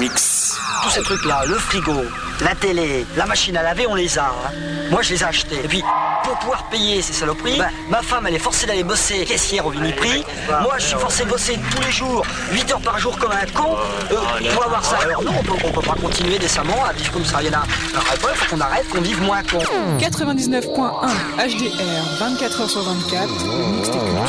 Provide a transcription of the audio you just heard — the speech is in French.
mix. Tous ces trucs-là, le frigo, la télé, la machine à laver, on les a. Hein. Moi, je les ai achetés. Et puis, pour pouvoir payer ces saloperies, ma femme, elle est forcée d'aller bosser caissière au Viniprix. Moi, je suis forcé de bosser tous les jours, 8 heures par jour comme un con, pour avoir ça. Alors non, on peut pas continuer décemment à vivre comme ça. Il y en a il faut qu'on arrête, qu'on vive moins con. 99.1 HDR, 24h sur 24, le mix technique.